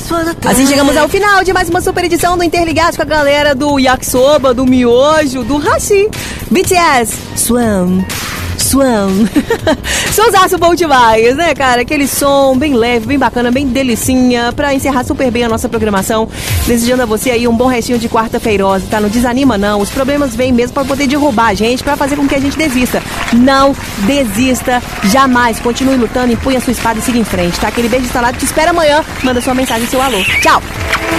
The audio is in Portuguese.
Assim chegamos ao final de mais uma super edição do Interligados com a galera do Yakisoba, do Miojo, do Hashi. BTS, Swam. Sonsaço bom demais, né, cara? Aquele som bem leve, bem bacana, bem delicinha, pra encerrar super bem a nossa programação. Desejando a você aí um bom restinho de quarta-feirosa, tá? Não desanima não, os problemas vêm mesmo pra poder derrubar a gente, pra fazer com que a gente desista. Não desista jamais, continue lutando, empunha a sua espada e siga em frente, tá? Aquele beijo instalado, te espera amanhã, manda sua mensagem, seu alô. Tchau!